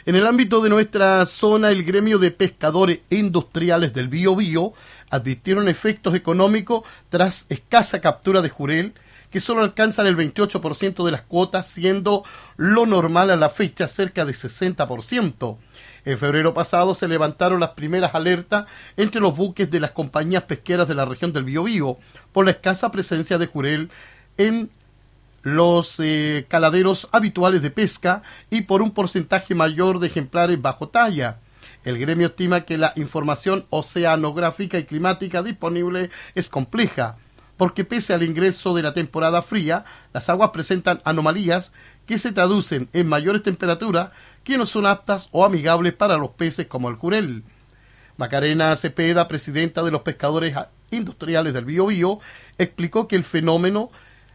En el ámbito de nuestra zona, el gremio de pescadores industriales del Biobío advirtieron efectos económicos tras escasa captura de jurel, que solo alcanzan el 28% de las cuotas, siendo lo normal a la fecha cerca de 60%. En febrero pasado se levantaron las primeras alertas entre los buques de las compañías pesqueras de la región del Biobío por la escasa presencia de jurel en los caladeros habituales de pesca y por un porcentaje mayor de ejemplares bajo talla. El gremio estima que la información oceanográfica y climática disponible es compleja, porque pese al ingreso de la temporada fría, las aguas presentan anomalías que se traducen en mayores temperaturas que no son aptas o amigables para los peces como el jurel. Macarena Cepeda, presidenta de los pescadores industriales del Biobío, explicó que el fenómeno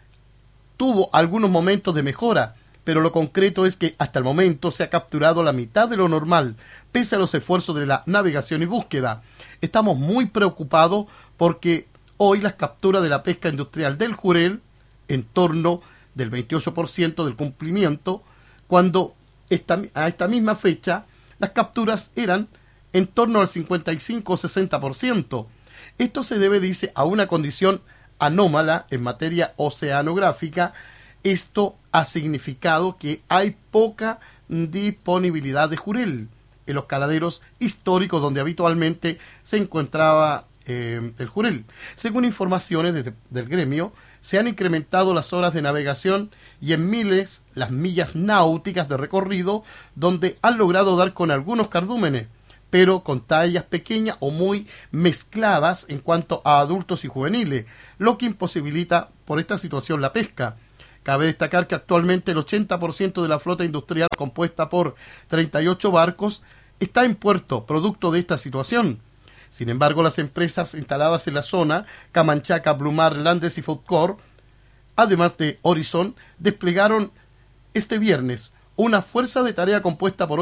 tuvo algunos momentos de mejora, pero lo concreto es que hasta el momento se ha capturado la mitad de lo normal, pese a los esfuerzos de la navegación y búsqueda. Estamos muy preocupados porque hoy las capturas de la pesca industrial del jurel, en torno del 28% del cumplimiento, cuando a esta misma fecha las capturas eran en torno al 55 o 60%. Esto se debe, dice, a una condición anómala en materia oceanográfica. Esto ha significado que hay poca disponibilidad de jurel en los caladeros históricos donde habitualmente se encontraba el jurel. Según informaciones del gremio, se han incrementado las horas de navegación y en miles las millas náuticas de recorrido, donde han logrado dar con algunos cardúmenes, pero con tallas pequeñas o muy mezcladas en cuanto a adultos y juveniles, lo que imposibilita por esta situación la pesca. Cabe destacar que actualmente el 80% de la flota industrial, compuesta por 38 barcos, está en puerto, producto de esta situación. Sin embargo, las empresas instaladas en la zona, Camanchaca, Blumar, Landes y Foodcore, además de Horizon, desplegaron este viernes una fuerza de tarea compuesta por